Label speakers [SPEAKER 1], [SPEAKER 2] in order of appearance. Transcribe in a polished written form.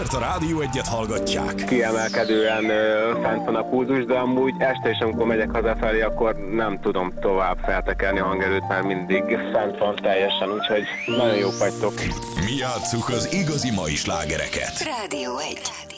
[SPEAKER 1] Ezért a Rádió Egyet hallgatják.
[SPEAKER 2] Kiemelkedően fent van a pulzus, de amúgy este is, amikor megyek hazafelé, akkor nem tudom tovább feltekerni a hangerőt, mert mindig fent van teljesen, úgyhogy nagyon jók vagytok.
[SPEAKER 1] Mi játsszuk az igazi mai slágereket.
[SPEAKER 3] Rádió 1.